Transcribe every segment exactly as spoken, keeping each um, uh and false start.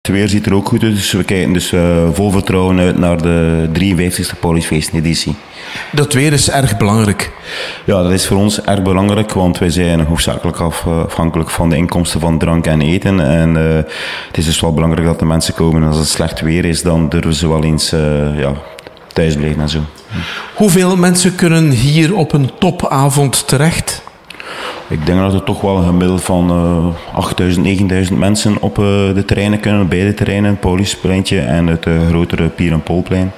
Het weer ziet er ook goed uit, dus we kijken dus uh, vol vertrouwen uit naar de drieënvijftigste Paulusfeesten-editie. Dat weer is erg belangrijk. Ja, dat is voor ons erg belangrijk, want wij zijn hoofdzakelijk af, uh, afhankelijk van de inkomsten van drank en eten. En uh, het is dus wel belangrijk dat de mensen komen. En als het slecht weer is, dan durven ze wel eens uh, ja, thuis blijven en zo. Hoeveel mensen kunnen hier op een topavond terecht? Ik denk dat er toch wel een gemiddeld van uh, achtduizend, negenduizend mensen op uh, de terreinen kunnen, beide terreinen, het Pauluspleintje en het uh, grotere Pier en Polplein.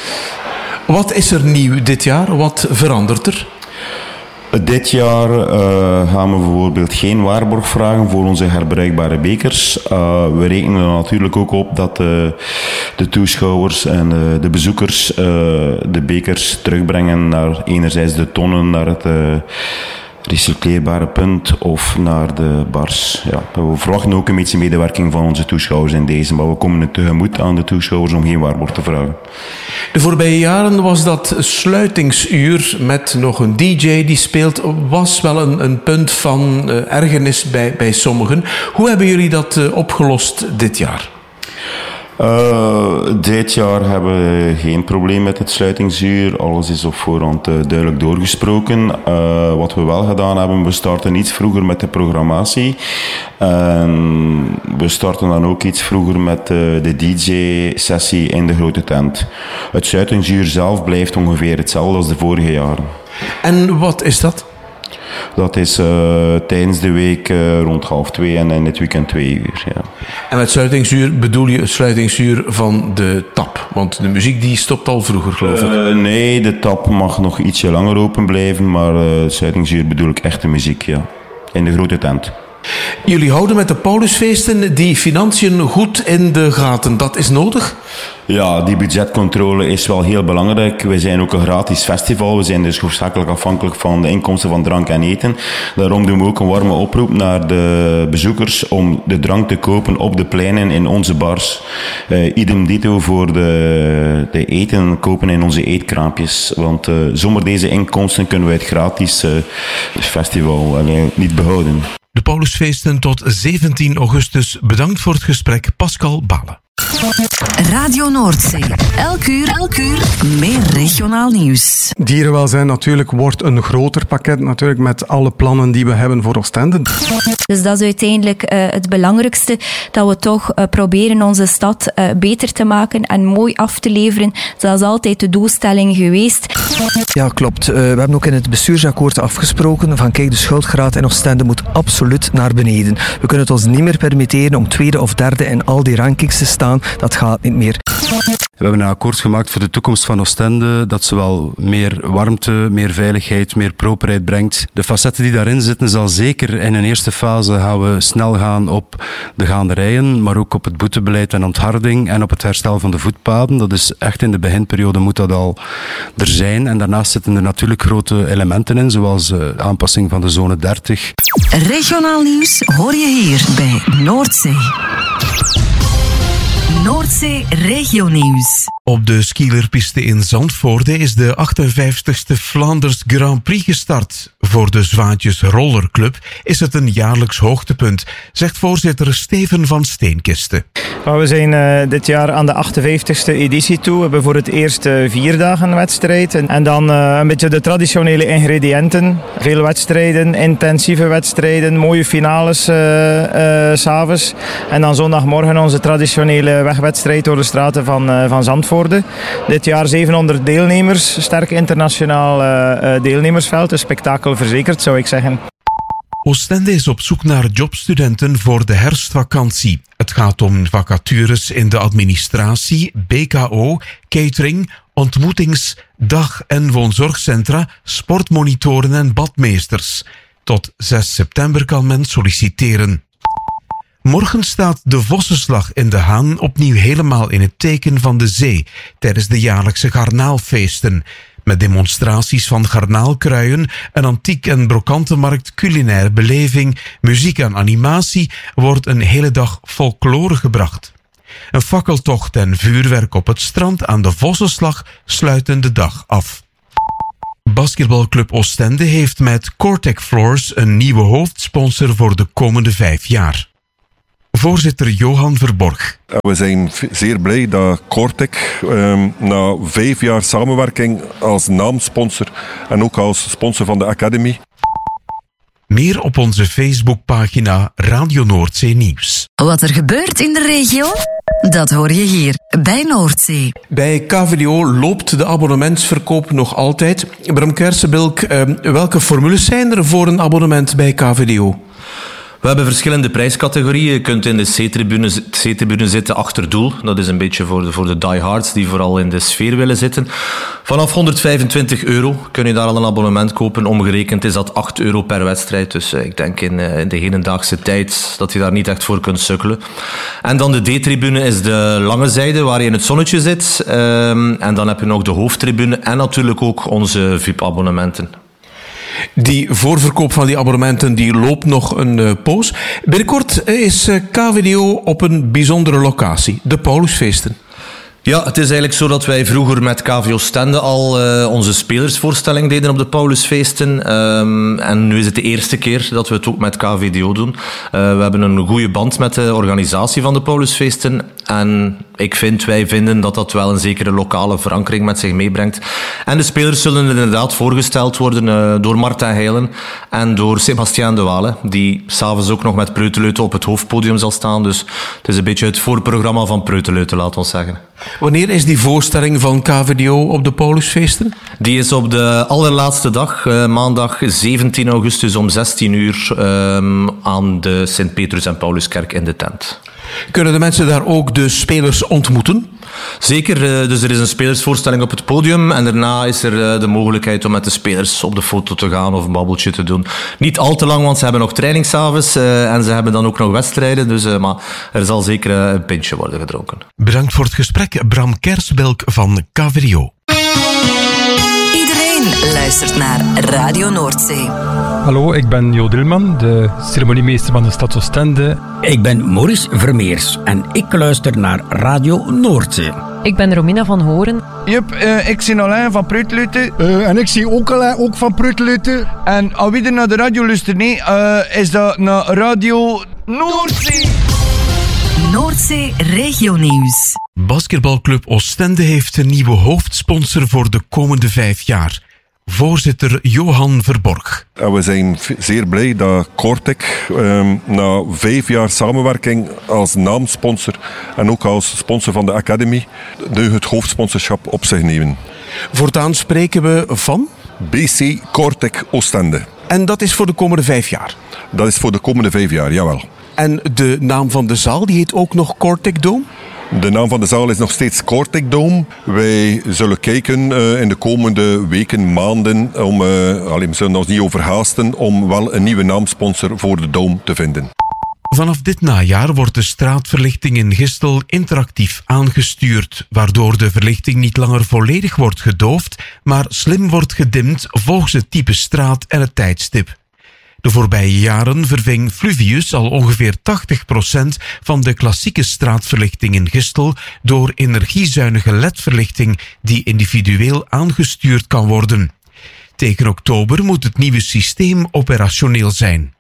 Wat is er nieuw dit jaar? Wat verandert er? Dit jaar uh, gaan we bijvoorbeeld geen waarborg vragen voor onze herbruikbare bekers. Uh, we rekenen er natuurlijk ook op dat uh, de toeschouwers en uh, de bezoekers uh, de bekers terugbrengen naar enerzijds de tonnen, naar het uh, recycleerbare punt of naar de bars. Ja, we verwachten ook een beetje medewerking van onze toeschouwers in deze, maar we komen het tegemoet aan de toeschouwers om geen waarborg te vragen. De voorbije jaren was dat sluitingsuur met nog een D J die speelt, was wel een, een punt van uh, ergernis bij, bij sommigen. Hoe hebben jullie dat uh, opgelost dit jaar? Uh, dit jaar hebben we geen probleem met het sluitingsuur. Alles is op voorhand uh, duidelijk doorgesproken. Uh, wat we wel gedaan hebben, we starten iets vroeger met de programmatie. En we starten dan ook iets vroeger met uh, de D J-sessie in de grote tent. Het sluitingsuur zelf blijft ongeveer hetzelfde als de vorige jaren. En wat is dat? Dat is uh, tijdens de week uh, rond half twee en in het weekend twee uur. Ja. En met sluitingsuur bedoel je het sluitingsuur van de tap? Want de muziek die stopt al vroeger, geloof ik. Uh, nee, de tap mag nog ietsje langer open blijven, maar uh, het sluitingsuur bedoel ik echte muziek, ja. In de grote tent. Jullie houden met de Paulusfeesten die financiën goed in de gaten. Dat is nodig? Ja, die budgetcontrole is wel heel belangrijk. We zijn ook een gratis festival. We zijn dus hoofdzakelijk afhankelijk van de inkomsten van drank en eten. Daarom doen we ook een warme oproep naar de bezoekers om de drank te kopen op de pleinen in onze bars. Uh, idem dito voor de, de eten kopen in onze eetkraampjes. Want uh, zonder deze inkomsten kunnen we het gratis uh, festival uh, niet behouden. De Paulusfeesten tot zeventien augustus. Bedankt voor het gesprek, Pascal Balen. Radio Noordzee. Elk uur, elk uur meer regionaal nieuws. Dierenwelzijn natuurlijk wordt een groter pakket natuurlijk met alle plannen die we hebben voor Oostende. Dus dat is uiteindelijk uh, het belangrijkste, dat we toch uh, proberen onze stad uh, beter te maken en mooi af te leveren. Dat is altijd de doelstelling geweest. Ja, klopt. Uh, we hebben ook in het bestuursakkoord afgesproken van kijk, de schuldgraad in Oostende moet absoluut naar beneden. We kunnen het ons niet meer permitteren om tweede of derde in al die rankings te staan. Dat gaat niet meer. We hebben een akkoord gemaakt voor de toekomst van Oostende, dat zowel meer warmte, meer veiligheid, meer properheid brengt. De facetten die daarin zitten zal zeker in een eerste fase gaan we snel gaan op de gaanderijen, maar ook op het boetebeleid en ontharding en op het herstel van de voetpaden. Dat is echt in de beginperiode moet dat al er zijn. En daarnaast zitten er natuurlijk grote elementen in, zoals de aanpassing van de zone dertig. Regionaal nieuws hoor je hier bij Noordzee. Noordzee Regionieuws. Op de skielerpiste in Zandvoorde is de achtenvijftigste Vlaanders Grand Prix gestart. Voor de Zwaantjes Rollerclub is het een jaarlijks hoogtepunt, zegt voorzitter Steven van Steenkiste. We zijn uh, dit jaar aan de achtenvijftigste editie toe. We hebben voor het eerst uh, vier dagen wedstrijd. En, en dan uh, een beetje de traditionele ingrediënten. Veel wedstrijden, intensieve wedstrijden, mooie finales uh, uh, 's avonds. En dan zondagmorgen onze traditionele wegwedstrijd door de straten van, uh, van Zandvoorde. Dit jaar zevenhonderd deelnemers, sterk internationaal uh, uh, deelnemersveld. Een spektakel verzekerd, zou ik zeggen. Oostende is op zoek naar jobstudenten voor de herfstvakantie. Het gaat om vacatures in de administratie, B K O, catering, ontmoetings-, dag- en woonzorgcentra, sportmonitoren en badmeesters. Tot zes september kan men solliciteren. Morgen staat de Vossenslag in De Haan opnieuw helemaal in het teken van de zee tijdens de jaarlijkse garnaalfeesten. Met demonstraties van garnaalkruien, een antiek- en brokantenmarkt, culinaire beleving, muziek en animatie wordt een hele dag folklore gebracht. Een fakkeltocht en vuurwerk op het strand aan de Vossenslag sluiten de dag af. Basketbalclub Oostende heeft met Cortec Floors een nieuwe hoofdsponsor voor de komende vijf jaar. Voorzitter Johan Verborg. We zijn zeer blij dat Cortec um, na vijf jaar samenwerking als naamsponsor en ook als sponsor van de Academy. Meer op onze Facebookpagina Radio Noordzee Nieuws. Wat er gebeurt in de regio, dat hoor je hier bij Noordzee. Bij K V D O loopt de abonnementsverkoop nog altijd. Bram Kersenbilk, eh, welke formules zijn er voor een abonnement bij K V D O? We hebben verschillende prijscategorieën. Je kunt in de C-tribune, C-tribune zitten achter doel. Dat is een beetje voor de, voor de diehards die vooral in de sfeer willen zitten. Vanaf honderdvijfentwintig euro kun je daar al een abonnement kopen. Omgerekend is dat acht euro per wedstrijd. Dus ik denk in, in de hedendaagse tijd dat je daar niet echt voor kunt sukkelen. En dan de D-tribune is de lange zijde waar je in het zonnetje zit. Um, en dan heb je nog de hoofdtribune en natuurlijk ook onze V I P-abonnementen. Die voorverkoop van die abonnementen die loopt nog een uh, poos. Binnenkort is uh, K V D O op een bijzondere locatie, de Paulusfeesten. Ja, het is eigenlijk zo dat wij vroeger met K V Oostende al uh, onze spelersvoorstelling deden op de Paulusfeesten. Um, en nu is het de eerste keer dat we het ook met K V D O doen. Uh, we hebben een goede band met de organisatie van de Paulusfeesten. En ik vind, wij vinden dat dat wel een zekere lokale verankering met zich meebrengt. En de spelers zullen inderdaad voorgesteld worden uh, door Martin Heilen en door Sébastien de Waal, die s'avonds ook nog met Preuteleuten op het hoofdpodium zal staan. Dus het is een beetje het voorprogramma van Preuteleuten, laat ons zeggen. Wanneer is die voorstelling van K V D O op de Paulusfeesten? Die is op de allerlaatste dag, uh, maandag zeventien augustus om zestien uur um, aan de Sint-Petrus en Pauluskerk in de tent. Kunnen de mensen daar ook de spelers ontmoeten? Zeker, dus er is een spelersvoorstelling op het podium en daarna is er de mogelijkheid om met de spelers op de foto te gaan of een babbeltje te doen. Niet al te lang, want ze hebben nog trainingsavonds en ze hebben dan ook nog wedstrijden, dus, maar er zal zeker een pintje worden gedronken. Bedankt voor het gesprek, Bram Kersbelk van K V D O. Iedereen luistert naar Radio Noordzee. Hallo, ik ben Jo Dilman, de ceremoniemeester van de stad Oostende. Ik ben Maurice Vermeers en ik luister naar Radio Noordzee. Ik ben Romina van Horen. Yep, uh, ik zie Alain van Preuteleuten. Uh, en ik zie ook Alain, ook van Preuteleuten. En als wie er naar de radio luistert, nee, uh, is dat naar Radio Noordzee. Noordzee Regionieuws. Basketbalclub Oostende heeft een nieuwe hoofdsponsor voor de komende vijf jaar. Voorzitter Johan Verborg. We zijn zeer blij dat Cortec um, na vijf jaar samenwerking als naamsponsor en ook als sponsor van de Academy nu het hoofdsponsorschap op zich nemen. Voortaan spreken we van? B C Cortec Oostende. En dat is voor de komende vijf jaar? Dat is voor de komende vijf jaar, jawel. En de naam van de zaal, die heet ook nog Cortec Dome? De naam van de zaal is nog steeds Cortec Dome. Wij zullen kijken uh, in de komende weken, maanden, om, uh, allee, we zullen ons niet overhaasten, om wel een nieuwe naamsponsor voor de Dome te vinden. Vanaf dit najaar wordt de straatverlichting in Gistel interactief aangestuurd, waardoor de verlichting niet langer volledig wordt gedoofd, maar slim wordt gedimd volgens het type straat en het tijdstip. De voorbije jaren verving Fluvius al ongeveer tachtig procent van de klassieke straatverlichting in Gistel door energiezuinige L E D-verlichting die individueel aangestuurd kan worden. Tegen oktober moet het nieuwe systeem operationeel zijn.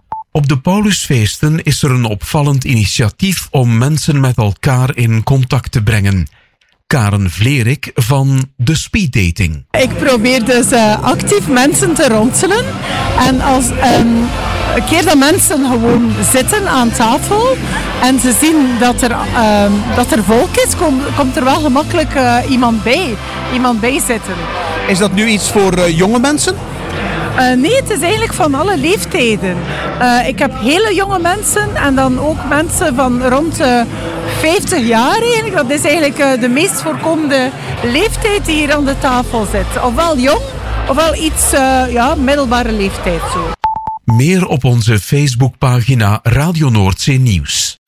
Op de Paulusfeesten is er een opvallend initiatief om mensen met elkaar in contact te brengen. Karen Vlerik van de Speeddating. Ik probeer dus uh, actief mensen te ronselen. En als um, een keer dat mensen gewoon zitten aan tafel en ze zien dat er, um, dat er volk is, kom, komt er wel gemakkelijk uh, iemand bij. Iemand bij zitten. Is dat nu iets voor uh, jonge mensen? Uh, nee, het is eigenlijk van alle leeftijden. Uh, ik heb hele jonge mensen en dan ook mensen van rond uh, vijftig jaar eigenlijk. Dat is eigenlijk uh, de meest voorkomende leeftijd die hier aan de tafel zit. Ofwel jong, ofwel iets uh, ja, middelbare leeftijd zo. Meer op onze Facebookpagina Radio Noordzee Nieuws.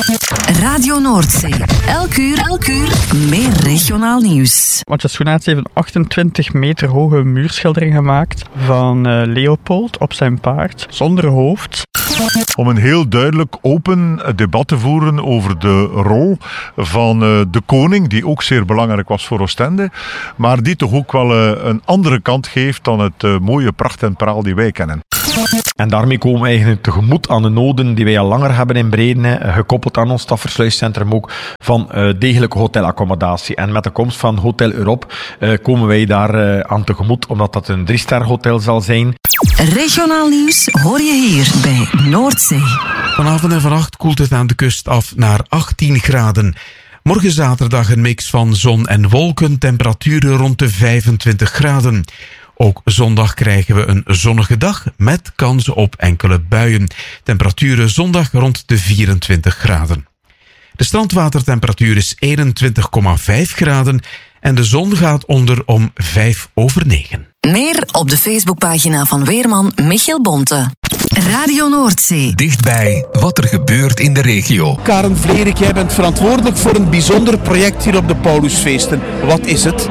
Radio Noordzee. Elk uur, elk uur meer regionaal nieuws. Mathias Schoenaerts heeft een achtentwintig meter hoge muurschildering gemaakt van uh, Leopold op zijn paard, zonder hoofd. Om een heel duidelijk open debat te voeren over de rol van uh, de koning, die ook zeer belangrijk was voor Oostende, maar die toch ook wel uh, een andere kant geeft dan het uh, mooie pracht en praal die wij kennen. En daarmee komen we eigenlijk tegemoet aan de noden die wij al langer hebben in Breeden, gekoppeld aan ons stafversluiscentrum ook, van uh, degelijke hotelaccommodatie. En met de komst van Hotel Europe uh, komen wij daar uh, aan tegemoet, omdat dat een drie-ster hotel zal zijn. Regionaal nieuws hoor je hier bij Noordzee. Vanavond en vannacht koelt het aan de kust af naar achttien graden. Morgen zaterdag een mix van zon en wolken, temperaturen rond de vijfentwintig graden. Ook zondag krijgen we een zonnige dag met kansen op enkele buien. Temperaturen zondag rond de vierentwintig graden. De strandwatertemperatuur is eenentwintig komma vijf graden en de zon gaat onder om vijf over negen. Meer op de Facebookpagina van weerman Michiel Bonte. Radio Noordzee. Dichtbij wat er gebeurt in de regio. Karen Vlerik, jij bent verantwoordelijk voor een bijzonder project hier op de Paulusfeesten. Wat is het?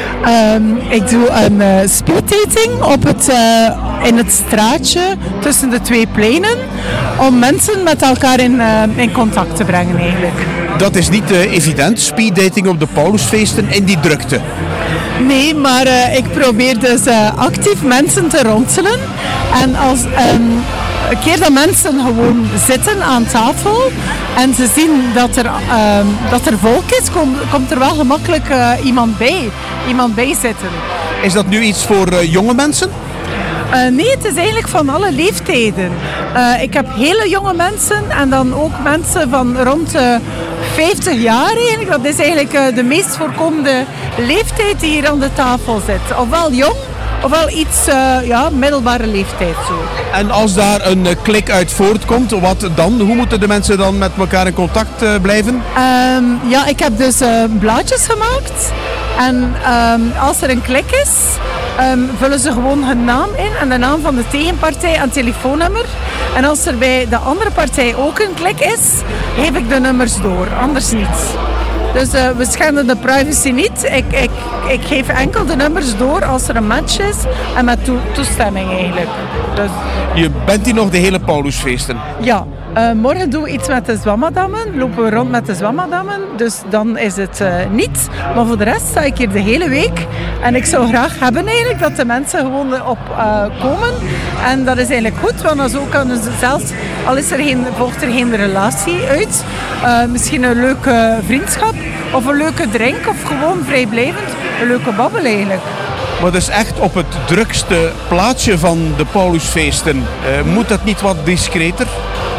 Um, ik doe een uh, speeddating op het, uh, in het straatje tussen de twee pleinen om mensen met elkaar in, uh, in contact te brengen eigenlijk. Dat is niet uh, evident, speeddating op de Paulusfeesten in die drukte. Nee, maar uh, ik probeer dus uh, actief mensen te ronselen. En als um, een keer dat mensen gewoon zitten aan tafel en ze zien dat er, uh, dat er volk is, kom, komt er wel gemakkelijk uh, iemand bij. Iemand bij zitten. Is dat nu iets voor uh, jonge mensen? Uh, nee, het is eigenlijk van alle leeftijden. Uh, ik heb hele jonge mensen en dan ook mensen van rond uh, vijftig jaar eigenlijk. Dat is eigenlijk uh, de meest voorkomende leeftijd die hier aan de tafel zit. Ofwel jong, ofwel iets uh, ja, middelbare leeftijd zo. En als daar een uh, klik uit voortkomt, wat dan? Hoe moeten de mensen dan met elkaar in contact uh, blijven? Um, ja, ik heb dus uh, blaadjes gemaakt. En um, als er een klik is, um, vullen ze gewoon hun naam in en de naam van de tegenpartij en telefoonnummer. En als er bij de andere partij ook een klik is, geef ik de nummers door, anders niet. Dus uh, we schenden de privacy niet. Ik, ik, ik geef enkel de nummers door als er een match is en met toe, toestemming eigenlijk. Dus... Je bent hier nog de hele Paulusfeesten? Ja. Uh, morgen doen we iets met de zwammadammen, lopen we rond met de zwammadammen, dus dan is het uh, niet. Maar voor de rest sta ik hier de hele week en ik zou graag hebben eigenlijk dat de mensen gewoon op uh, komen. En dat is eigenlijk goed, want dan zo kunnen ze zelfs, al is er geen, volgt er geen relatie uit, uh, misschien een leuke vriendschap of een leuke drink of gewoon vrijblijvend een leuke babbel eigenlijk. Maar dus echt op het drukste plaatsje van de Paulusfeesten, uh, moet dat niet wat discreter?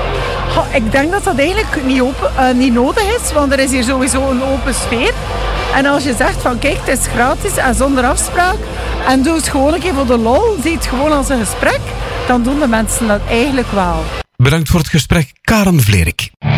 Oh, ik denk dat dat eigenlijk niet, open, uh, niet nodig is, want er is hier sowieso een open sfeer. En als je zegt van kijk, het is gratis en zonder afspraak en doe het gewoon een keer voor de lol, zie het gewoon als een gesprek, dan doen de mensen dat eigenlijk wel. Bedankt voor het gesprek, Karen Vlerik.